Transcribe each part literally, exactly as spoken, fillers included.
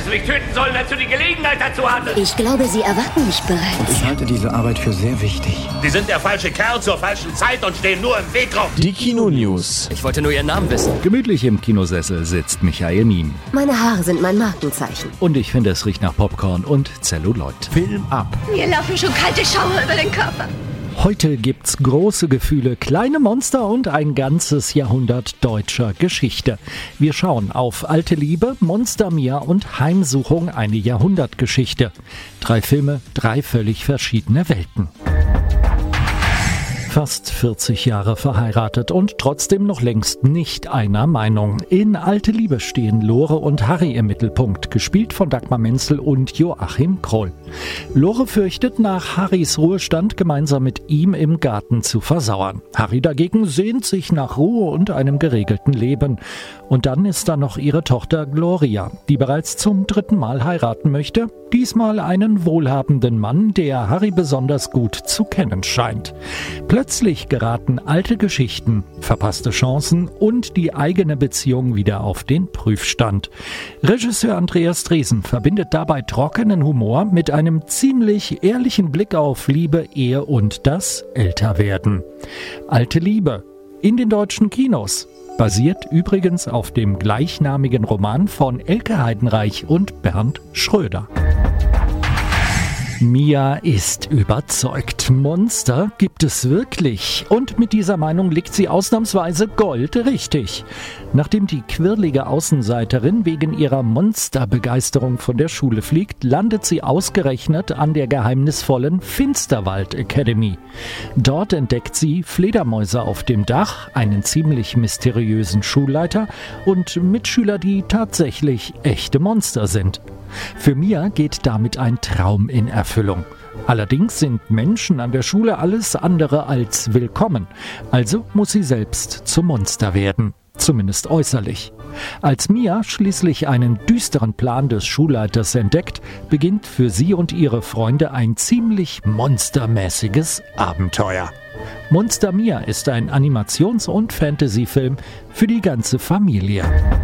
du mich töten sollen, als du die Gelegenheit dazu hattest. Ich glaube, Sie erwarten mich bereits. Und ich halte diese Arbeit für sehr wichtig. Sie sind der falsche Kerl zur falschen Zeit und stehen nur im Weg rum. Die Kino-News. Ich wollte nur Ihren Namen wissen. Gemütlich im Kinosessel sitzt Michael Mien. Meine Haare sind mein Markenzeichen. Und ich finde, es riecht nach Popcorn und Zelluloid. Film ab. Mir laufen schon kalte Schauer über den Körper. Heute gibt's große Gefühle, kleine Monster und ein ganzes Jahrhundert deutscher Geschichte. Wir schauen auf Alte Liebe, Monster Mia und Heimsuchung, eine Jahrhundertgeschichte. Drei Filme, drei völlig verschiedene Welten. Fast vierzig Jahre verheiratet und trotzdem noch längst nicht einer Meinung. In Alte Liebe stehen Lore und Harry im Mittelpunkt, gespielt von Dagmar Menzel und Joachim Kroll. Lore fürchtet, nach Harrys Ruhestand gemeinsam mit ihm im Garten zu versauern. Harry dagegen sehnt sich nach Ruhe und einem geregelten Leben. Und dann ist da noch ihre Tochter Gloria, die bereits zum dritten Mal heiraten möchte. Diesmal einen wohlhabenden Mann, der Harry besonders gut zu kennen scheint. Plötzlich geraten alte Geschichten, verpasste Chancen und die eigene Beziehung wieder auf den Prüfstand. Regisseur Andreas Dresen verbindet dabei trockenen Humor mit einem ziemlich ehrlichen Blick auf Liebe, Ehe und das Älterwerden. Alte Liebe in den deutschen Kinos. Basiert übrigens auf dem gleichnamigen Roman von Elke Heidenreich und Bernd Schröder. Mia ist überzeugt. Monster gibt es wirklich. Und mit dieser Meinung liegt sie ausnahmsweise goldrichtig. Nachdem die quirlige Außenseiterin wegen ihrer Monsterbegeisterung von der Schule fliegt, landet sie ausgerechnet an der geheimnisvollen Finsterwald Academy. Dort entdeckt sie Fledermäuse auf dem Dach, einen ziemlich mysteriösen Schulleiter und Mitschüler, die tatsächlich echte Monster sind. Für Mia geht damit ein Traum in Erfüllung. Allerdings sind Menschen an der Schule alles andere als willkommen. Also muss sie selbst zum Monster werden. Zumindest äußerlich. Als Mia schließlich einen düsteren Plan des Schulleiters entdeckt, beginnt für sie und ihre Freunde ein ziemlich monstermäßiges Abenteuer. Monster Mia ist ein Animations- und Fantasyfilm für die ganze Familie.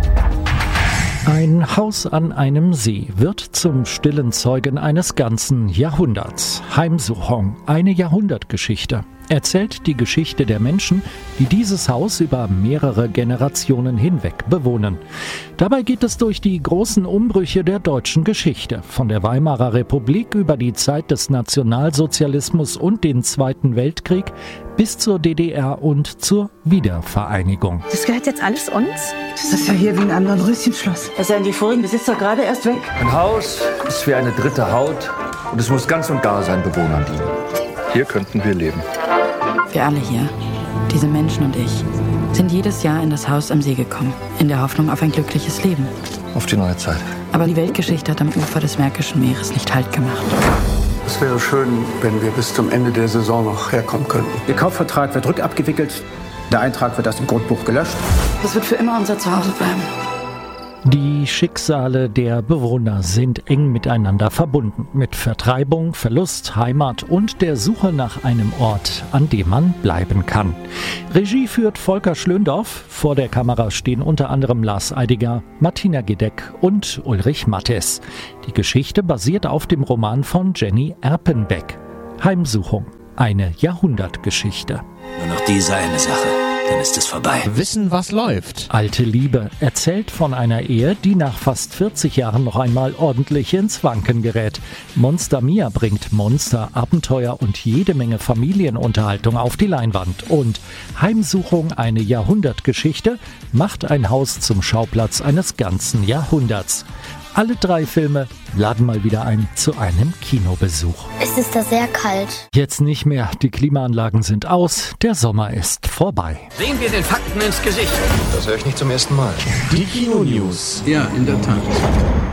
Ein Haus an einem See wird zum stillen Zeugen eines ganzen Jahrhunderts. Heimsuchung, eine Jahrhundertgeschichte, erzählt die Geschichte der Menschen, die dieses Haus über mehrere Generationen hinweg bewohnen. Dabei geht es durch die großen Umbrüche der deutschen Geschichte, von der Weimarer Republik über die Zeit des Nationalsozialismus und den Zweiten Weltkrieg bis zur D D R und zur Wiedervereinigung. Das gehört jetzt alles uns? Das ist ja hier wie ein anderes Röschenschloss. Da seien die vorigen Besitzer gerade erst weg. Ein Haus ist wie eine dritte Haut und es muss ganz und gar seinen Bewohnern dienen. Hier könnten wir leben. Wir alle hier, diese Menschen und ich, sind jedes Jahr in das Haus am See gekommen, in der Hoffnung auf ein glückliches Leben. Auf die neue Zeit. Aber die Weltgeschichte hat am Ufer des Märkischen Meeres nicht Halt gemacht. Es wäre schön, wenn wir bis zum Ende der Saison noch herkommen könnten. Der Kaufvertrag wird rückabgewickelt. Der Eintrag wird aus dem Grundbuch gelöscht. Das wird für immer unser Zuhause bleiben. Die Schicksale der Bewohner sind eng miteinander verbunden, mit Vertreibung, Verlust, Heimat und der Suche nach einem Ort, an dem man bleiben kann. Regie führt Volker Schlöndorff, vor der Kamera stehen unter anderem Lars Eidinger, Martina Gedeck und Ulrich Mattes. Die Geschichte basiert auf dem Roman von Jenny Erpenbeck. Heimsuchung, eine Jahrhundertgeschichte. Nur noch diese eine Sache. Dann ist es vorbei. Wissen, was läuft. Alte Liebe erzählt von einer Ehe, die nach fast vierzig Jahren noch einmal ordentlich ins Wanken gerät. Monster Mia bringt Monster, Abenteuer und jede Menge Familienunterhaltung auf die Leinwand. Und Heimsuchung, eine Jahrhundertgeschichte, macht ein Haus zum Schauplatz eines ganzen Jahrhunderts. Alle drei Filme laden mal wieder ein zu einem Kinobesuch. Es ist da sehr kalt. Jetzt nicht mehr, die Klimaanlagen sind aus, der Sommer ist vorbei. Sehen wir den Fakten ins Gesicht. Das höre ich nicht zum ersten Mal. Die Kino-News. Ja, in der Tat.